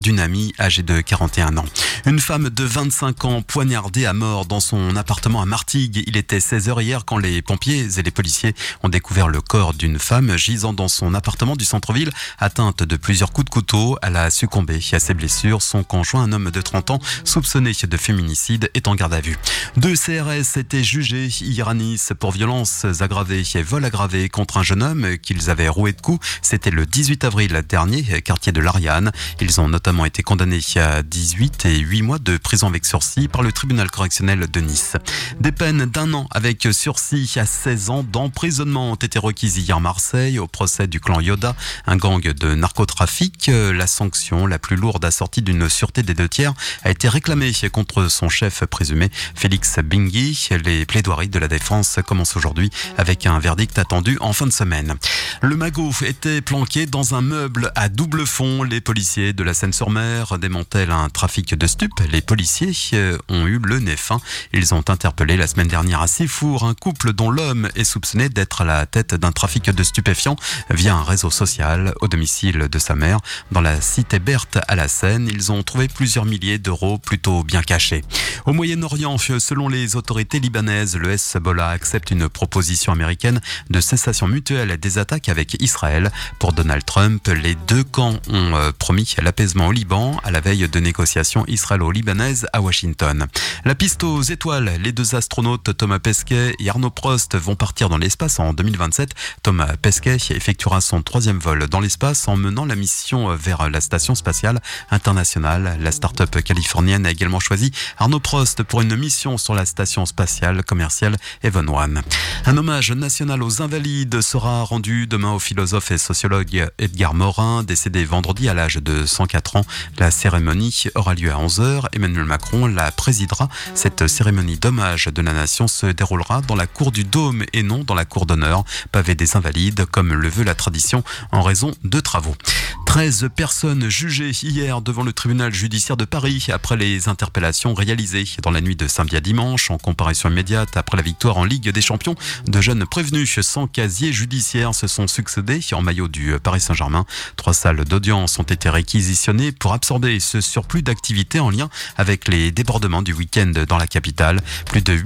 d'une amie âgée de 41 ans. Une femme de 25 ans poignardée à mort dans son appartement à Martigues. Il était 16h hier quand les pompiers et les policiers ont découvert le corps d'une femme gisant dans son appartement du centre-ville, atteinte de plusieurs coups de couteau. Elle a succombé à ses blessures. Son conjoint, un homme de 30 ans, soupçonné de féminicide, est en garde à vue. 2 CRS étaient jugés hier à Nice pour violences aggravées et vol aggravé contre un jeune homme qu'ils avaient roué de coups. C'était le 18 avril dernier, quartier de l'Ariane. Ils ont notamment été condamnés à 18 et 8 mois de prison avec sursis par le tribunal correctionnel de Nice. Des peines d'1 an avec sursis à 16 ans d'emprisonnement ont été requises hier à Marseille au procès du clan Yoda, un gang de narcotrafic. La sanction la plus lourde assortie d'une sûreté des 2/3 a été réclamée contre son chef présumé, Félix Bingui. Les plaidoiries de la défense commencent aujourd'hui avec un verdict attendu en fin de semaine. Le magot était planqué dans un meuble à double fond. Les policiers de la Seine-sur-Mer démantèlent un trafic de stupes. Les policiers ont eu le nez fin. Ils ont interpellé la semaine dernière à Sifour un couple dont l'homme est soupçonné d'être à la tête d'un trafic de stupéfiants via un réseau social au domicile de sa mère dans la cité Berthe à la Seine. Ils ont trouvé plusieurs milliers d'euros plutôt bien cachés. Au Moyen-Orient, selon les autorités libanaises, le Hezbollah accepte une proposition américaine de cessation mutuelle des attaques avec Israël. Pour Donald Trump, les deux camps ont promis l'apaisement au Liban à la veille de négociations israélo-libanaises à Washington. La piste aux étoiles, les 2 astronautes Thomas Pesquet et Arnaud Prost vont partir dans l'espace en 2027. Thomas Pesquet effectuera son 3e vol dans l'espace en menant la mission vers la station spatiale internationale. La start-up californienne a également choisi Arnaud Prost pour une mission sur la station spatiale commerciale Evan 1. Un hommage national aux invalides sera rendu demain au philosophe et sociologue Edgar Morin, décédé vendredi à l'âge de 104 ans. La cérémonie aura lieu à 11h. Emmanuel Macron la présidera. Cette cérémonie d'hommage de la nation se déroulera dans la cour du Dôme et non dans la cour d'honneur, pavée des Invalides, comme le veut la tradition, en raison de travaux. 13 personnes jugées hier devant le tribunal judiciaire de Paris après les interpellations réalisées dans la nuit de samedi à dimanche en comparution immédiate après la victoire en Ligue des Champions. De jeunes prévenus sans casier judiciaire se sont succédés en maillot du Paris Saint-Germain. 3 salles d'audience ont été réquisitionnées pour absorber ce surplus d'activité en lien avec les débordements du week-end dans la capitale. Plus de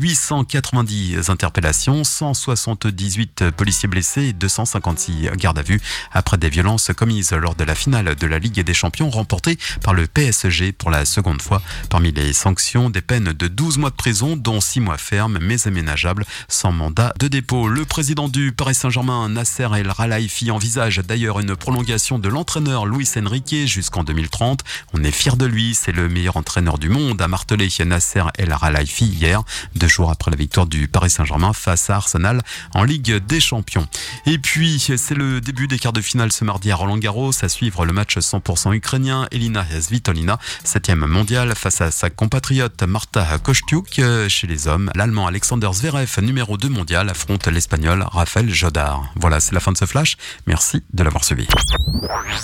890 interpellations, 178 policiers blessés et 256 gardes à vue après des violences commises lors de la finale de la Ligue des Champions remportée par le PSG pour la seconde fois. Parmi les sanctions, des peines de 12 mois de prison, dont 6 mois fermes, mais aménageables, sans mandat de dépôt. Le président du Paris Saint-Germain, Nasser El Khelaifi, envisage d'ailleurs une prolongation de l'entraîneur Luis Enrique jusqu'en 2030. On est fiers de lui, c'est le meilleur entraîneur du monde, a martelé Nasser El Khelaifi hier, 2 jours après la victoire du Paris Saint-Germain face à Arsenal en Ligue des Champions. Et puis, c'est le début des quarts de finale ce mardi à Roland-Garros, à suivre le match 100% ukrainien. Elina Svitolina, 7e mondiale, face à sa compatriote Marta Kostyuk. Chez les hommes, l'Allemand Alexander Zverev, numéro 2 mondial, affronte l'Espagnol Rafael Jodar. Voilà, c'est la fin de ce flash. Merci de l'avoir suivi.